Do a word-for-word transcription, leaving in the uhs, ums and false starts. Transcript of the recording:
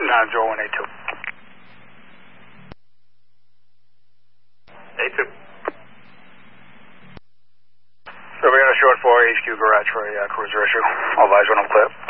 nine zero one eight two. eight two. So we got a short for H Q garage for a uh, cruiser issue. All eyes when I'm clear.